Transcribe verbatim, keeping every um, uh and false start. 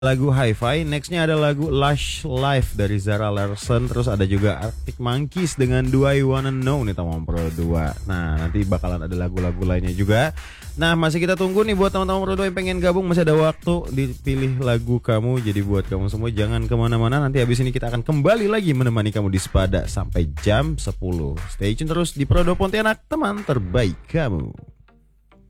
lagu Hi-Fi, nextnya ada lagu Lush Life dari Zara Larsson, terus ada juga Arctic Monkeys dengan Do I Wanna Know nih teman Pro dua. Nah nanti bakalan ada lagu-lagu lainnya juga. Nah masih kita tunggu nih buat teman-teman Pro dua yang pengen gabung, masih ada waktu dipilih lagu kamu. Jadi buat kamu semua jangan kemana-mana, nanti habis ini kita akan kembali lagi menemani kamu di Sepada sampai jam sepuluh. Stay tune terus di Pro dua Pontianak, teman terbaik kamu.